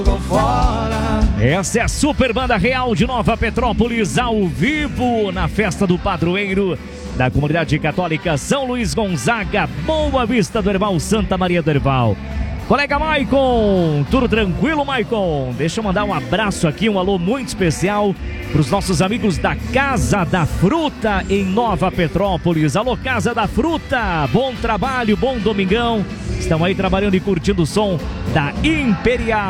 Essa é a Super Banda Real de Nova Petrópolis, ao vivo, na festa do padroeiro da comunidade católica São Luís Gonzaga, Boa Vista do Herval, Santa Maria do Herval. Colega Maicon, tudo tranquilo, Maicon? Deixa eu mandar um abraço aqui, um alô muito especial para os nossos amigos da Casa da Fruta em Nova Petrópolis. Alô, Casa da Fruta, bom trabalho, bom domingão. Estão aí trabalhando e curtindo o som da Imperial.